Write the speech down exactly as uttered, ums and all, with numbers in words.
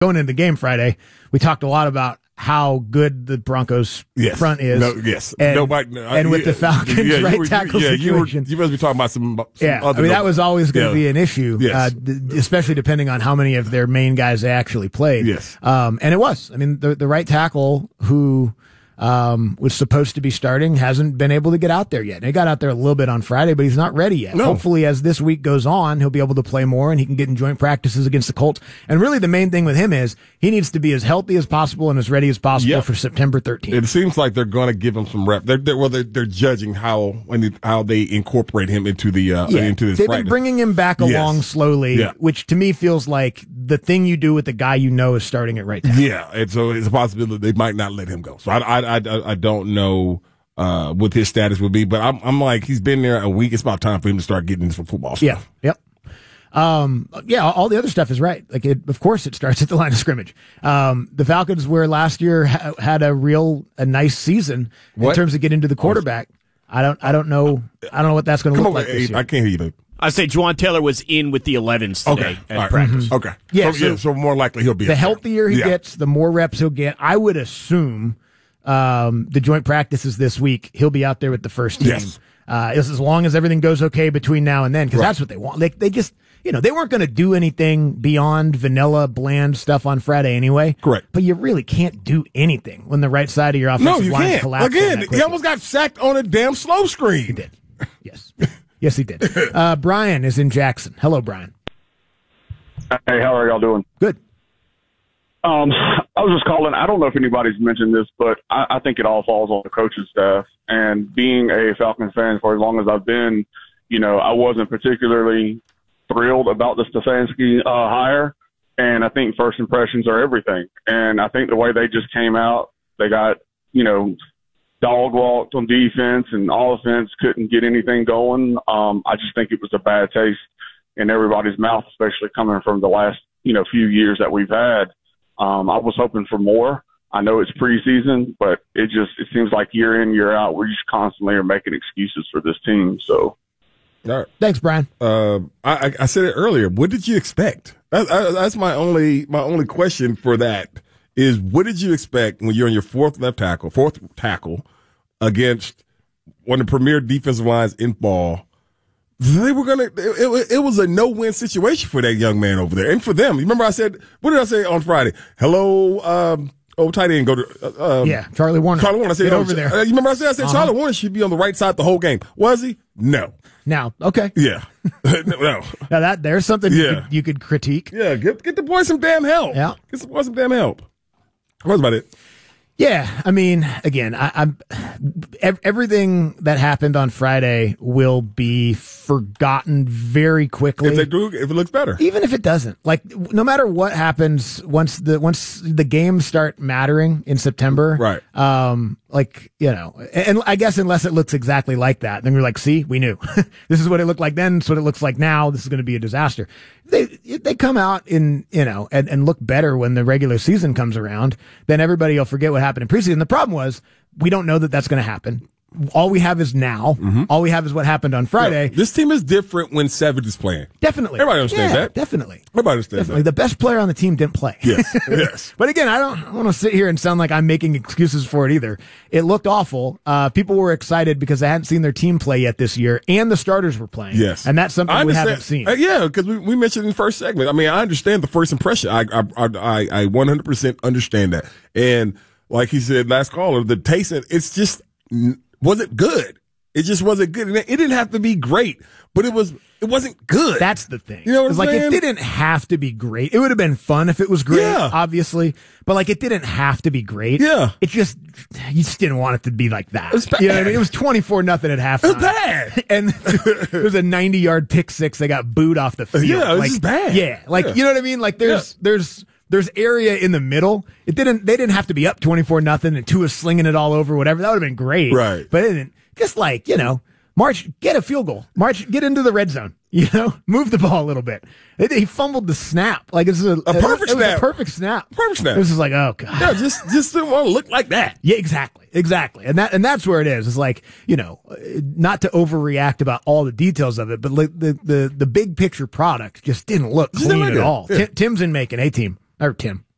going into the game Friday, we talked a lot about how good the Broncos yes. front is. No, yes. And, Nobody, no, and with yeah, the Falcons yeah, right were, tackle yeah, situation. You, were, you must be talking about some, some yeah, other I mean, that was always going to yeah. be an issue, yes. uh, d- especially depending on how many of their main guys they actually played. Yes. Um, and it was. I mean, the, the right tackle who um, was supposed to be starting hasn't been able to get out there yet. And he got out there a little bit on Friday, but he's not ready yet. No. Hopefully, as this week goes on, he'll be able to play more and he can get in joint practices against the Colts. And really, the main thing with him is he needs to be as healthy as possible and as ready as possible yep. for September thirteenth. It seems like they're going to give him some rep. They're, they're, well, they're, they're judging how when they, how they incorporate him into the uh, yeah. into this They've practice. been bringing him back yes. along slowly, yeah. which to me feels like the thing you do with the guy you know is starting at right tackle. Yeah, and so it's a possibility they might not let him go. So I I I, I don't know uh, what his status would be, but I'm I'm like he's been there a week. It's about time for him to start getting into some football stuff. Yeah. Yep. Um, yeah, all the other stuff is right. Like, it, of course, it starts at the line of scrimmage. Um, the Falcons, where last year ha- had a real a nice season in What? terms of getting to the quarterback. I don't I don't know I don't know what that's going to Come look on, like this Abe, year. I can't hear you. Babe. I say Juwan Taylor was in with the elevens today Okay, at all right. practice. Mm-hmm. Okay, Yeah, so, so yeah, so more likely he'll be The up there. healthier he yeah. gets, the more reps he'll get. I would assume um, the joint practices this week, he'll be out there with the first team. Yes. Uh, as, as long as everything goes okay between now and then, because Right. that's what they want. They, they just, you know, they weren't going to do anything beyond vanilla, bland stuff on Friday anyway. Correct. But you really can't do anything when the right side of your No, offensive you line can't. collapses. Again, he almost got sacked on a damn slow screen. He did. Yes. Yes, he did. Uh, Brian is in Jackson. Hello, Brian. Hey, how are y'all doing? Good. Um, I was just calling. I don't know if anybody's mentioned this, but I, I think it all falls on the coaching staff. And being a Falcons fan for as long as I've been, you know, I wasn't particularly thrilled about the Stefanski uh, hire. And I think first impressions are everything. And I think the way they just came out, they got, you know, dog walked on defense and all offense, couldn't get anything going. Um, I just think it was a bad taste in everybody's mouth, especially coming from the last, you know, few years that we've had. Um, I was hoping for more. I know it's preseason, but it just, it seems like year in, year out, we're just constantly are making excuses for this team. So. All right. Thanks, Brian. Uh, I, I said it earlier. What did you expect? That, I, that's my only my only question for that is what did you expect when you're on your fourth left tackle, fourth tackle against one of the premier defensive lines in ball? They were gonna. It, it, it was a no-win situation for that young man over there, and for them. You remember I said, what did I say on Friday? Hello, um, oh tight end, go to uh, um, Yeah, Charlie Warner. Charlie Warner. I said, Get oh, over there. uh, You remember I said I said Uh-huh. Charlie Warner should be on the right side the whole game. Was he? No. Now, okay. Yeah. no. Now that there's something you, Yeah. could, you could critique. Yeah, get get the boy some damn help. Yeah. Get the boy some damn help. That's about it. Yeah, I mean, again, I, I'm ev- everything that happened on Friday will be forgotten very quickly. If they do, if it looks better. Even if it doesn't, like no matter what happens once the once the games start mattering in September, Right. Um, like you know, and, and I guess unless it looks exactly like that, then we're like, see, we knew this is what it looked like then. This is what it looks like now. This is going to be a disaster. They they come out in you know and, and look better when the regular season comes around. Then everybody will forget what happened in preseason. The problem was we don't know that that's going to happen. All we have is now. Mm-hmm. All we have is what happened on Friday. Yeah, this team is different when Savage is playing. Definitely. Everybody understands yeah, that. Definitely. Everybody understands Definitely. that. The best player on the team didn't play. Yes. Yes. But again, I don't want to sit here and sound like I'm making excuses for it either. It looked awful. Uh, people were excited because they hadn't seen their team play yet this year, and the starters were playing. Yes. And that's something I we understand- haven't seen. Uh, yeah, because we, we mentioned in the first segment. I mean, I understand the first impression. I I I, I one hundred percent understand that. And like he said, last caller, the taste, it's just wasn't good. It just wasn't good. And it didn't have to be great, but it was. It wasn't good. That's the thing. You know what it's I'm like saying? it didn't have to be great. It would have been fun if it was great, Yeah. obviously. But like it didn't have to be great. Yeah. It just you just didn't want it to be like that. It was bad. You know what I mean? It was twenty-four nothing at halftime. It was bad. And there was a ninety yard pick six. They got booed off the field. Yeah, it was like, just bad. Yeah. Like Yeah. you know what I mean? Like there's Yeah. there's there's area in the middle. It didn't they didn't have to be up twenty-four nothing and Tua slinging it all over, whatever. That would have been great. Right. But it didn't just like, you know, March, get a field goal. March, get into the red zone. You know, move the ball a little bit. It, he fumbled the snap. Like it's a, A perfect it, it was snap. a perfect snap. Perfect snap. It was just like, oh god. Yeah, just just didn't want to look like that. Yeah, exactly, exactly, and that and that's where it is. It's like you know, not to overreact about all the details of it, but like the the the big picture product just didn't look Just clean didn't at look all. good. Yeah. Tim, Tim's in making a team or Tim.